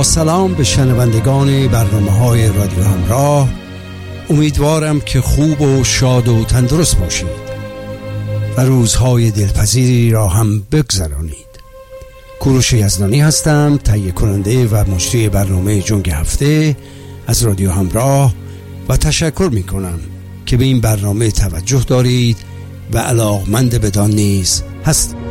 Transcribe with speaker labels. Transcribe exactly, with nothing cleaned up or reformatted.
Speaker 1: با سلام به شنوندگان برنامه‌های رادیو همراه. امیدوارم که خوب و شاد و تندرست باشید و روزهای دلپذیری را هم بگذرانید. کوروش یزدانی هستم، تهیه کننده و مجری برنامه جنگ هفته از رادیو همراه و تشکر می کنم که به این برنامه توجه دارید و علاقمند بدان نیز هستید.